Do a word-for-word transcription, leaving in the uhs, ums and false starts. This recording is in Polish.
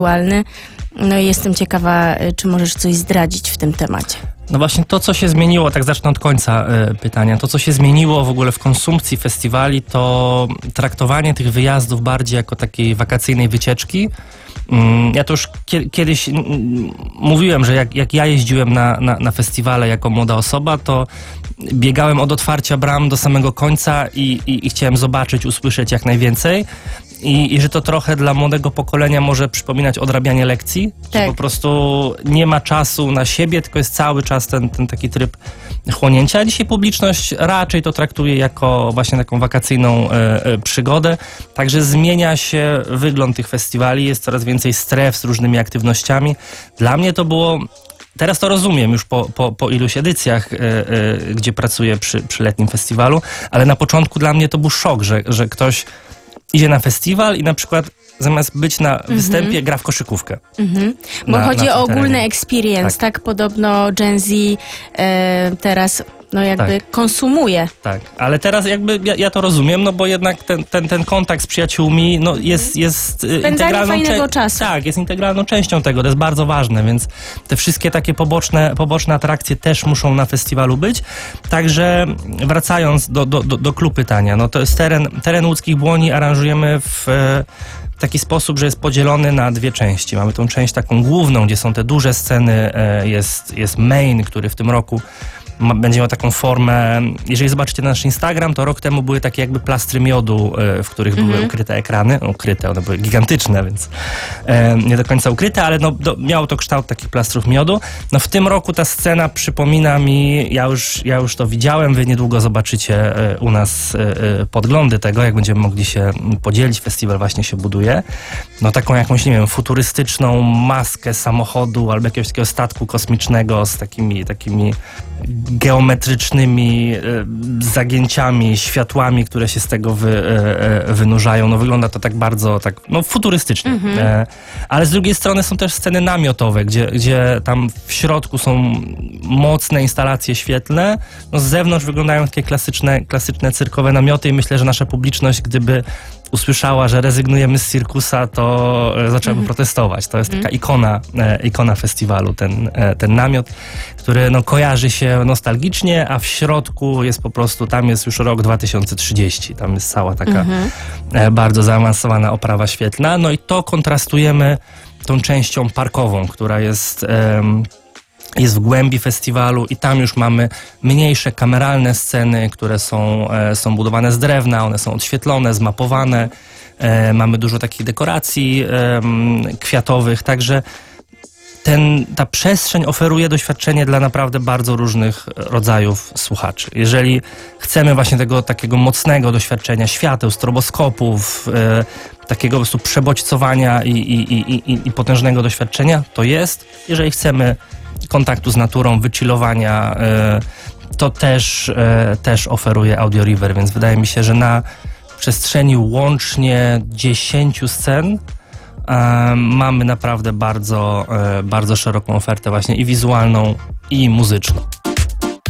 No i jestem ciekawa, czy możesz coś zdradzić w tym temacie. No właśnie to, co się zmieniło, tak zacznę od końca y, pytania, to, co się zmieniło w ogóle w konsumpcji festiwali, to traktowanie tych wyjazdów bardziej jako takiej wakacyjnej wycieczki. Mm, ja to już kie- kiedyś mm, mówiłem, że jak, jak ja jeździłem na, na, na festiwale jako młoda osoba, to biegałem od otwarcia bram do samego końca i, i, i chciałem zobaczyć, usłyszeć jak najwięcej. I, I że to trochę dla młodego pokolenia może przypominać odrabianie lekcji, tak. Że po prostu nie ma czasu na siebie, tylko jest cały czas ten, ten taki tryb chłonięcia. A dzisiaj publiczność raczej to traktuje jako właśnie taką wakacyjną e, e, przygodę. Także zmienia się wygląd tych festiwali, jest coraz więcej stref z różnymi aktywnościami. Dla mnie to było... Teraz to rozumiem już po, po, po iluś edycjach, y, y, gdzie pracuję przy, przy letnim festiwalu, ale na początku dla mnie to był szok, że, że ktoś idzie na festiwal i na przykład zamiast być na mm-hmm. występie gra w koszykówkę. Mm-hmm. Bo na, chodzi na o ogólny terenie. experience, tak? Tak. Podobno Gen Z e, teraz no jakby tak. konsumuje. Tak, ale teraz jakby ja, ja to rozumiem, no bo jednak ten, ten, ten kontakt z przyjaciółmi no jest, jest Spędzanie integralną fajnego cze- czasu. Tak, jest integralną częścią tego, to jest bardzo ważne, więc te wszystkie takie poboczne, poboczne atrakcje też muszą na festiwalu być. Także wracając do, do, do, do clou pytania, no to jest teren, teren Łódzkich Błoni aranżujemy w w taki sposób, że jest podzielony na dwie części. Mamy tą część taką główną, gdzie są te duże sceny, jest, jest main, który w tym roku ma, będzie miał taką formę, jeżeli zobaczycie nasz Instagram, to rok temu były takie jakby plastry miodu, w których były mm-hmm. ukryte ekrany. No, ukryte, one były gigantyczne, więc e, nie do końca ukryte, ale no, do, miało to kształt takich plastrów miodu. No w tym roku ta scena przypomina mi, ja już, ja już to widziałem, wy niedługo zobaczycie e, u nas e, podglądy tego, jak będziemy mogli się podzielić. Festiwal właśnie się buduje. No taką jakąś, nie wiem, futurystyczną maskę samochodu albo jakiegoś takiego statku kosmicznego z takimi, takimi geometrycznymi e, zagięciami, światłami, które się z tego wy, e, wynurzają. No wygląda to tak bardzo tak, no futurystycznie. Mm-hmm. E, ale z drugiej strony są też sceny namiotowe, gdzie, gdzie tam w środku są mocne instalacje świetlne. No z zewnątrz wyglądają takie klasyczne, klasyczne cyrkowe namioty i myślę, że nasza publiczność, gdyby usłyszała, że rezygnujemy z cirkusa, to zaczęłaby mm. protestować. To jest taka ikona, e, ikona festiwalu, ten, e, ten namiot, który no, kojarzy się nostalgicznie, a w środku jest po prostu, tam jest już rok dwa tysiące trzydziesty. Tam jest cała taka mm-hmm. e, bardzo zaawansowana oprawa świetlna. No i to kontrastujemy tą częścią parkową, która jest... E, jest w głębi festiwalu i tam już mamy mniejsze kameralne sceny, które są, e, są budowane z drewna, one są odświetlone, zmapowane. E, mamy dużo takich dekoracji e, kwiatowych, także ten, ta przestrzeń oferuje doświadczenie dla naprawdę bardzo różnych rodzajów słuchaczy. Jeżeli chcemy właśnie tego takiego mocnego doświadczenia świateł, stroboskopów, e, takiego po prostu przebodźcowania i, i, i, i, i potężnego doświadczenia, to jest. Jeżeli chcemy kontaktu z naturą, wychillowania, to też, też oferuje Audio River, więc wydaje mi się, że na przestrzeni łącznie dziesięciu scen mamy naprawdę bardzo, bardzo szeroką ofertę właśnie i wizualną, i muzyczną.